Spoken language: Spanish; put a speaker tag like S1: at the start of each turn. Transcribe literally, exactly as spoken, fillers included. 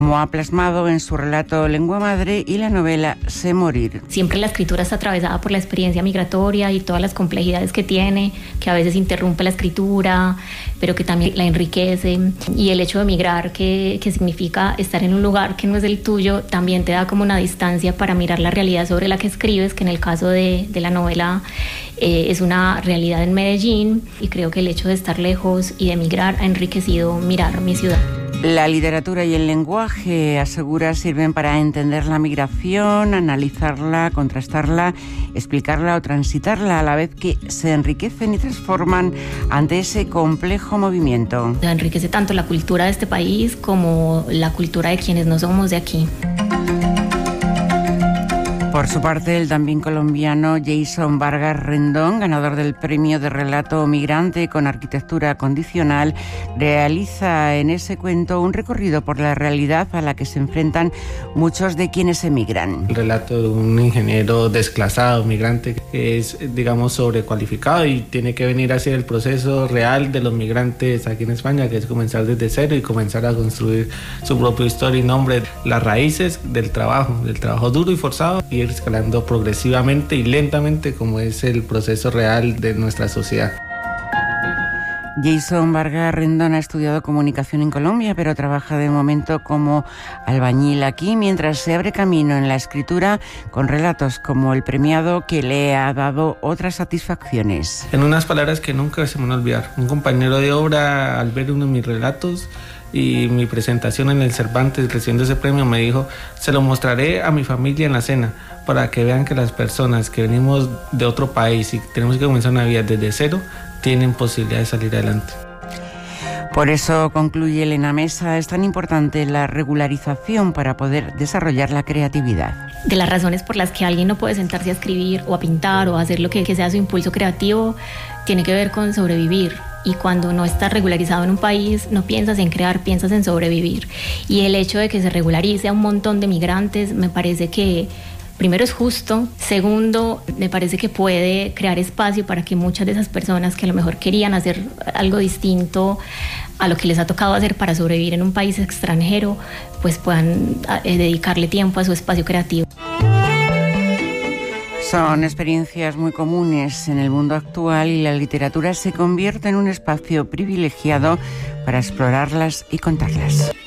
S1: como ha plasmado en su relato Lengua Madre y la novela Sé morir.
S2: Siempre la escritura está atravesada por la experiencia migratoria y todas las complejidades que tiene, que a veces interrumpe la escritura, pero que también la enriquece. Y el hecho de migrar, que, que significa estar en un lugar que no es el tuyo, también te da como una distancia para mirar la realidad sobre la que escribes, que en el caso de, de la novela eh, es una realidad en Medellín, y creo que el hecho de estar lejos y de migrar ha enriquecido mirar mi ciudad.
S1: La literatura y el lenguaje, asegura, sirven para entender la migración, analizarla, contrastarla, explicarla o transitarla, a la vez que se enriquecen y transforman ante ese complejo movimiento.
S2: Enriquece tanto la cultura de este país como la cultura de quienes no somos de aquí.
S1: Por su parte, el también colombiano Jason Vargas Rendón, ganador del premio de relato migrante con arquitectura condicional, realiza en ese cuento un recorrido por la realidad a la que se enfrentan muchos de quienes emigran.
S3: El relato de un ingeniero desclasado, migrante, que es, digamos, sobrecualificado y tiene que venir a hacer el proceso real de los migrantes aquí en España, que es comenzar desde cero y comenzar a construir su propia historia y nombre, las raíces del trabajo, del trabajo duro y forzado, y ir escalando progresivamente y lentamente, como es el proceso real de nuestra sociedad.
S1: Jason Vargas Rendón ha estudiado comunicación en Colombia, pero trabaja de momento como albañil aquí, mientras se abre camino en la escritura con relatos como el premiado, que le ha dado otras satisfacciones.
S3: En unas palabras que nunca se me van a olvidar, un compañero de obra, al ver uno de mis relatos y mi presentación en el Cervantes recibiendo ese premio, me dijo: se lo mostraré a mi familia en la cena, para que vean que las personas que venimos de otro país y tenemos que comenzar una vida desde cero, tienen posibilidad de salir adelante.
S1: Por eso, concluye Elena Mesa, es tan importante la regularización para poder desarrollar la creatividad.
S2: De las razones por las que alguien no puede sentarse a escribir o a pintar o a hacer lo que, que sea su impulso creativo, tiene que ver con sobrevivir. Y cuando no estás regularizado en un país, no piensas en crear, piensas en sobrevivir. Y el hecho de que se regularice a un montón de migrantes me parece que, primero, es justo. Segundo, me parece que puede crear espacio para que muchas de esas personas que a lo mejor querían hacer algo distinto a lo que les ha tocado hacer para sobrevivir en un país extranjero, pues puedan eh, dedicarle tiempo a su espacio creativo.
S1: Son experiencias muy comunes en el mundo actual y la literatura se convierte en un espacio privilegiado para explorarlas y contarlas.